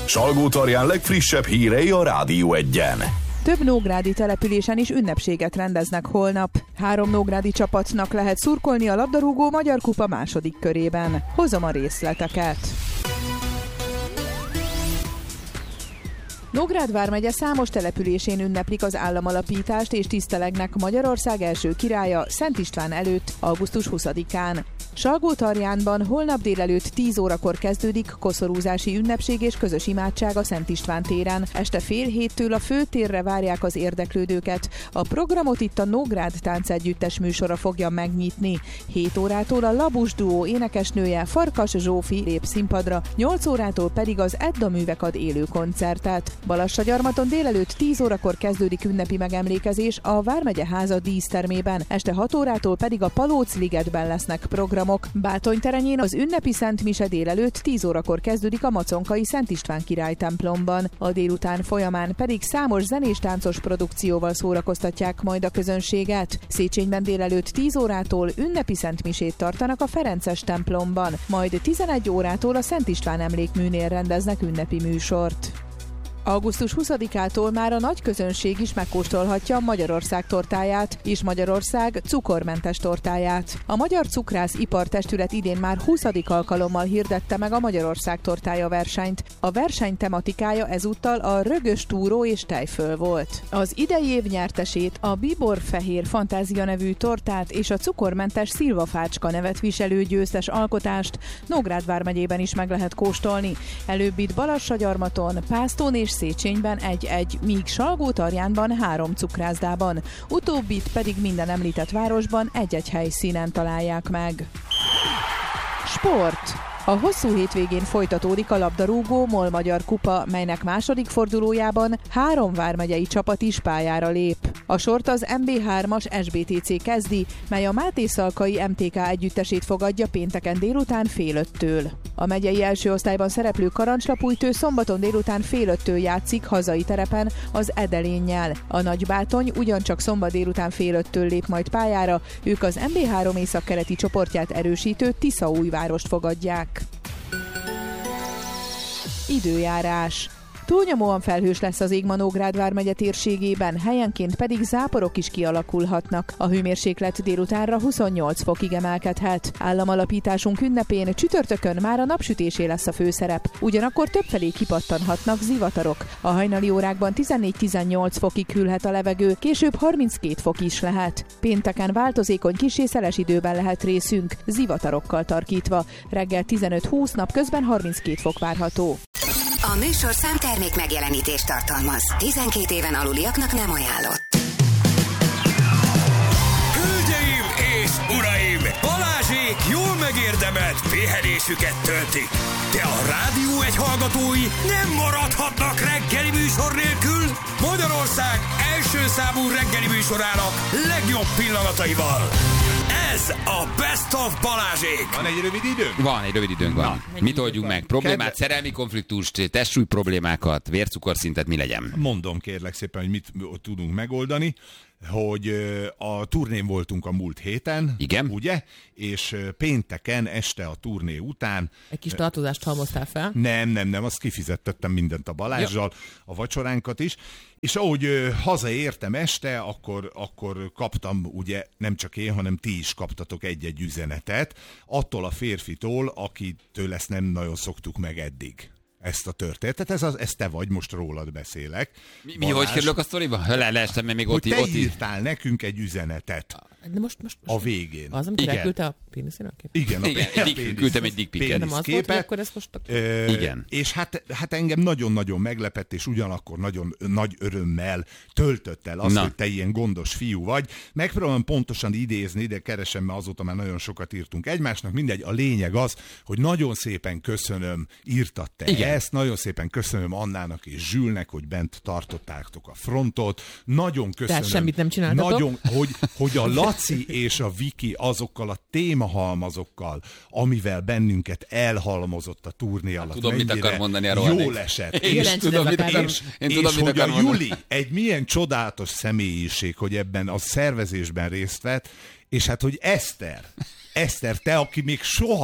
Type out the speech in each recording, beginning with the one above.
Salgótarján legfrissebb hírei a Rádió Egyen. Több nógrádi településen is ünnepséget rendeznek holnap. 3 nógrádi csapatnak lehet szurkolni a labdarúgó Magyar Kupa második körében. Hozom a részleteket. Nógrád vármegye számos településén ünneplik az államalapítást és tisztelegnek Magyarország első királya Szent István előtt augusztus 20-án. Salgótarjánban holnap délelőtt 10 órakor kezdődik koszorúzási ünnepség és közös imádság a Szent István téren. Este fél héttől a főtérre várják az érdeklődőket. A programot itt a Nógrád táncegyüttes műsora fogja megnyitni. 7 órától a Labus duó énekesnője Farkas Zsófi lép színpadra, 8 órától pedig az Edda Művek ad élő koncertet. Balassagyarmaton délelőtt 10 órakor kezdődik ünnepi megemlékezés a Vármegye háza dísztermében. Este 6 órától pedig a Palóc-ligetben lesznek programok. Bátonyterenyén az ünnepi Szent Mise délelőtt 10 órakor kezdődik a maconkai Szent István király templomban. A délután folyamán pedig számos zenés-táncos produkcióval szórakoztatják majd a közönséget. Széchenyben délelőtt 10 órától ünnepi Szent Misét tartanak a Ferences templomban, majd 11 órától a Szent István emlékműnél rendeznek ünnepi műsort. Augusztus 20-ától már a nagy közönség is megkóstolhatja Magyarország tortáját és Magyarország cukormentes tortáját. A Magyar Cukrász Ipartestület idén már 20. alkalommal hirdette meg a Magyarország tortája versenyt. A verseny tematikája ezúttal a rögös túró és tejföl volt. Az idei év nyertesét, a Bíbor Fehér Fantázia nevű tortát és a cukormentes Szilvafácska nevet viselő győztes alkotást Nógrád vármegyében is meg lehet kóstolni. Előbb itt Balassagyarmaton, Pásztón és Széchenyben 1-1, míg Salgótarjánban 3 cukrászdában. Utóbbit pedig minden említett városban 1-1 helyszínen találják meg. Sport. A hosszú hétvégén folytatódik a labdarúgó MOL Magyar Kupa, melynek második fordulójában 3 vármegyei csapat is pályára lép. A sort az MB3-as SBTC kezdi, mely a Mátészalkai MTK együttesét fogadja pénteken délután fél 5-től. A megyei első osztályban szereplő Karancslapújtő szombaton délután fél 5-től játszik hazai terepen az Edelénnyel. A Nagybátony ugyancsak szombat délután fél 5-től lép majd pályára, ők az MB3 északkeleti csoportját erősítő Tiszaújvárost fogadják. Időjárás. Túlnyomóan felhős lesz az ég ma Nógrád vármegye térségében, helyenként pedig záporok is kialakulhatnak. A hőmérséklet délutánra 28 fokig emelkedhet. Államalapításunk ünnepén csütörtökön már a napsütésé lesz a főszerep. Ugyanakkor többfelé kipattanhatnak zivatarok. A hajnali órákban 14-18 fokig hűlhet a levegő, később 32 fok is lehet. Pénteken változékony kissé szeles időben lehet részünk, zivatarokkal tarkítva. Reggel 15-20, napközben 32 fok várható. A műsorszám termék megjelenítést tartalmaz. 12 éven aluliaknak nem ajánlott. Hölgyeim és uraim! Balázsék jól megérdemelt pihenésüket töltik. De a Rádió Egy hallgatói nem maradhatnak reggeli műsor nélkül. Magyarország első számú reggeli műsorának legjobb pillanataival. Ez a Best of Balázsék. Van egy rövid időnk? Van, egy rövid időnk van. Mit oldjunk meg? Problémát, szerelmi konfliktust, testsúly problémákat, vércukorszintet, mi legyen? Mondom kérlek szépen, hogy mit tudunk megoldani, hogy a turnén voltunk a múlt héten, igen, ugye? És pénteken este a turné után... Egy kis tartozást halmoztál fel? Nem, azt kifizettettem mindent a Balázsral, a vacsoránkat is, és ahogy hazaértem este, akkor kaptam, ugye nem csak én, hanem ti is kaptatok egy-egy üzenetet, attól a férfitól, akitől ezt nem nagyon szoktuk meg eddig. Ezt a történetet, ez te vagy, most rólad beszélek. Mi hogy kerülök a sztoriba? Leestem, mert még ott írtál nekünk egy üzenetet. De most a végén. Az, amikor elküldte a péniszének? Igen, küldtem egy dickpiket. Nem az volt, hogy akkor ezt most... Igen. És hát engem nagyon-nagyon meglepett, és ugyanakkor nagyon nagy örömmel töltött el azt, hogy te ilyen gondos fiú vagy. Megpróbálom pontosan idézni, de keresem, mert azóta már nagyon sokat írtunk egymásnak. Mindegy, a lényeg az, hogy nagyon szépen köszönöm, írtad te ezt, nagyon szépen köszönöm Annának és Zsülnek, hogy bent tartottátok a frontot. Nagyon köszönöm. Tehát semmit nem csináltatok? Nagyon, hogy a Laci és a Viki azokkal a témahalmazokkal, amivel bennünket elhalmozott a turné alatt. Tudom, mit akar mondani a Rolex. Jól esett. És hogy a Juli egy milyen csodálatos személyiség, hogy ebben a szervezésben részt vett, és hát, hogy Eszter, te, aki még soha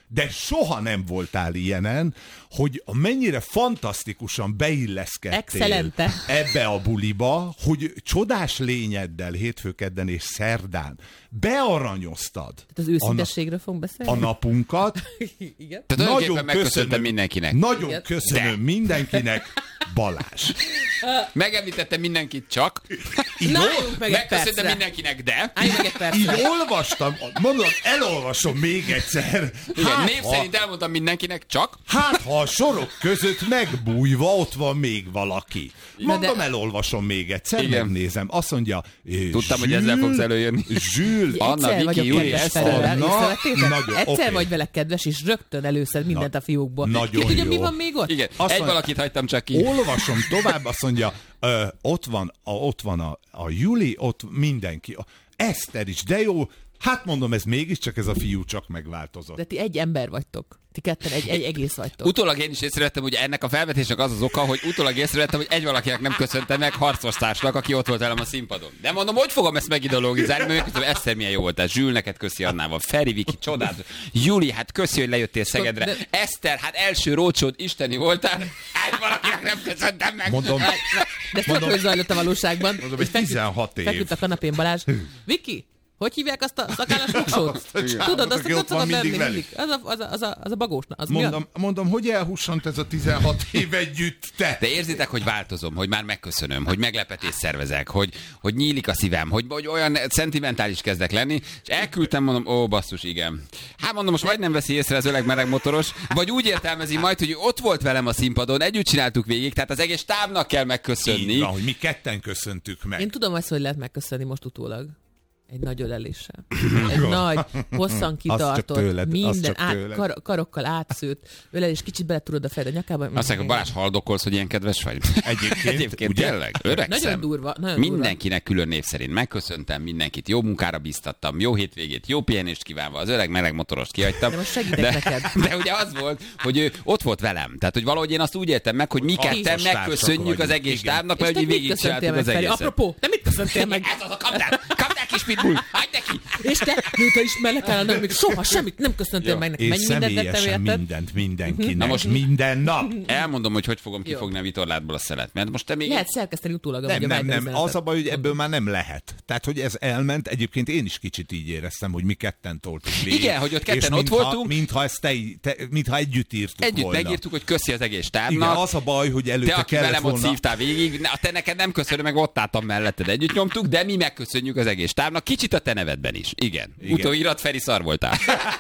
de soha nem voltál ilyenen, hogy mennyire fantasztikusan beilleszkedtél Excellente. ebbe a buliba, hogy csodás lényeddel hétfő-kedden és szerdán bearanyoztad Tehát az őszintességről fogunk beszélni? a napunkat. Igen. Tehát tulajdonképpen megköszöntem mindenkinek. Nagyon Igen. köszönöm mindenkinek, Balázs. Megemlítettem mindenkit csak. Na, álljunk meg egy Megköszöntem percre. mindenkinek, de... Álljunk meg egy percre. Így olvastam, mondom, elolvasom még egyszer. Igen, név szerint elmondtam mindenkinek, csak... Hát, ha a sorok között megbújva ott van még valaki. Mondom, elolvasom még egyszer, Igen. megnézem. Azt mondja, Tudtam, hogy ezzel fogsz előjönni. Zsül, Anna, Egyszer Viki, vagyok Júli, kedves Eszter. Ferivel, Anna, észrevettétek? nagyon, Egyszer oké. vagy vele kedves, és rögtön előszed mindent a fiókból. nagyon Ki tudja, mi jó. van még ott? Igen, Azt egy mondja- valakit hagytam csak ki. Olvasom tovább, azt mondja, ott van a Juli, ott mindenki. Eszter is, de jó. Hát mondom, ez mégiscsak ez a fiú csak megváltozott. De ti egy ember vagytok. Ti ketten egy egész vagytok. Utólag én is észrevettem, hogy ennek a felvetésnek az az oka, hogy utólag észrevettem, hogy egy valakinek nem köszöntem meg harcostársnak, aki ott volt velem a színpadon. De mondom, hogy fogom ezt megideologizálni, mert megköszönöm, Eszter milyen jó voltál. Zsül, neked köszi Annával. Feri, Viki, csodát. Júli, hát köszi, hogy lejöttél Szegedre. Eszter, hát első rócsód isteni voltál. Egy valakinek nem köszöntem meg. Mondom, De tudod, hogy zajlott a valóságban? mondom, És egy 16 év. Feküdt a kanapén Balázs. Viki, hogy hívják azt a szakállas voksót? Tudod, azt aki ott van szokott lenni mindig mindig. Az a bagósna. Az mi a... Mondom, hogy elhussant ez a 16 év együtt, te? De érzitek, hogy változom, hogy már megköszönöm, hogy meglepetést szervezek, hogy nyílik a szívem, hogy olyan szentimentális kezdek lenni, és elküldtem, mondom, ó, basszus, igen. Hát mondom, most vagy nem veszi észre az öreg meleg motoros, vagy úgy értelmezi majd, hogy ott volt velem a színpadon, együtt csináltuk végig, tehát az egész tábnak kell megköszönni. Így van, hogy mi ketten köszöntük meg. Én tudom azt, hogy lehet megköszönni most utólag. Egy nagy öleléssel. Egy nagy, hosszan kitartott, tőled, az minden csak tőled. karokkal átszőtt ölelés, kicsit bele tudod a fejed a nyakába. Azt mondják, Balázs, haldokolsz, hogy ilyen kedves vagy? Egyébként Ugye? Tényleg, öregszem. Nagyon durva. Nagyon Mindenkinek külön név szerint megköszöntem, mindenkit jó munkára biztattam, jó hétvégét, jó pihenést kívánva, az öreg meleg motorost kihagytam. De most segítek neked. De ugye az volt, hogy ő ott volt velem. Tehát, hogy valahogy én azt úgy értem meg, hogy mi ketten Hasznos megköszönjük társak az egész vagyunk, igen. tábnak, És mert te hogy mit végig köszöntél csináltuk meg, az Feri? egészet. Apropó, te mit köszöntél meg? Ez az a kapd el, kis pitbull, hagyd neki! És te, mióta ismerlek el, még soha semmit nem köszöntél meg nekem. És Mennyi mindent tettem személyesen érted? mindent mindenkinek. Na most- minden nap. Elmondom, hogy fogom kifogni a vitorlátból a szelet. Mert most te még... Lehet szerkeszteni utólag, amúgy a Nem. vágybeüzenetet. Az a baj, hogy ebből már nem lehet. Tehát, hogy ez elment. Egyébként én is kicsit így éreztem, hogy mi ketten toltuk végig. Igen, hogy ott ketten És ott voltunk. Mintha ezt mintha együtt írtuk Együtt volna. megírtuk, hogy köszi az egész Igen, tábnak. az a baj, hogy Te, előtte aki kellett velem ott volna... szívtál végig, te neked nem köszönöm, meg ott álltam melletted, együtt nyomtuk, de mi megköszönjük az egész tábnak, kicsit a te nevedben is. Igen. Utóirat, Feri, szar voltál.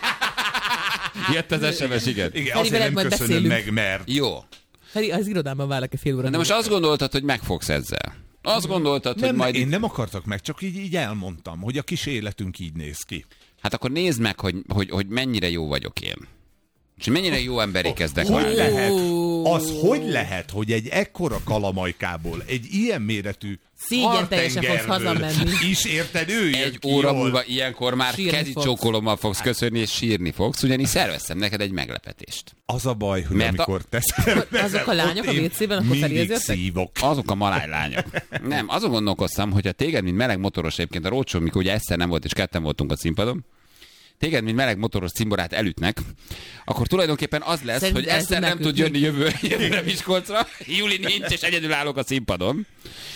Jött az SMS, igen. Igen, Feri, azért veled nem majd köszönöm beszélünk. meg, mert... Jó. Feri, az irodában várlak egy fél óra. De most azt gondoltad, hogy megfogsz ezzel. Azt gondoltad, hogy Nem, majd... én nem akartak meg, csak így elmondtam, hogy a kis életünk így néz ki. Hát akkor nézd meg, hogy mennyire jó vagyok én. És mennyire jó emberé kezdek Hogy válni. lehet, hogy lehet, hogy egy ekkora kalamajkából, egy ilyen méretű Szégyen teljesen fogsz hartengerből hazamenni. is érted, ő jön Egy ki óra jól. múlva ilyenkor már Sírni kezi fogsz. csókolommal fogsz köszönni, és sírni fogsz, ugyanis szerveztem neked egy meglepetést. Az a baj, hogy Mert amikor te azok a lányok a WC-ben, akkor mindig felérzettek? szívok. Azok a malálylányok. Nem, azon gondolkoztam, hogy ha téged, mint meleg motoros, egyébként a rócsón, mikor ugye Eszter nem volt, és ketten voltunk a színpadon, téged, mint meleg motoros cimborát elütnek, akkor tulajdonképpen az lesz, Szerint hogy el Eszter tudnak nem tud ütni. jövőre Miskolcra, Júli nincs, és egyedül állok a színpadon.